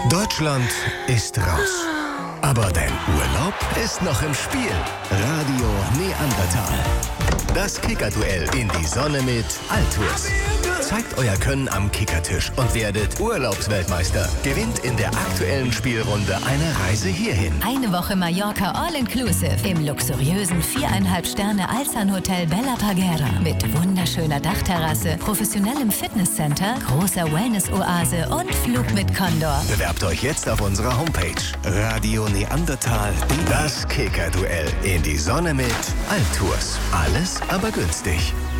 Deutschland ist raus. Aber dein Urlaub ist noch im Spiel. Radio Neandertal. Das Kickerduell in die Sonne mit Altours. Zeigt euer Können am Kickertisch und werdet Urlaubsweltmeister. Gewinnt in der aktuellen Spielrunde eine Reise hierhin. Eine Woche Mallorca All-Inclusive im luxuriösen 4,5 Sterne Alsan Hotel Bella Parguera mit wunderschöner Dachterrasse, professionellem Fitnesscenter, großer Wellness-Oase und Flug mit Condor. Bewerbt euch jetzt auf unserer Homepage. Radio Neandertal. Das Kickerduell in die Sonne mit Altours. Alles aber günstig.